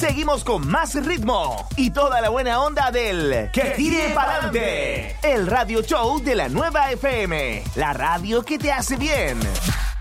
Seguimos con más ritmo y toda la buena onda del Que Tire Pa'lante, el radio show de la Nueva FM, la radio que te hace bien.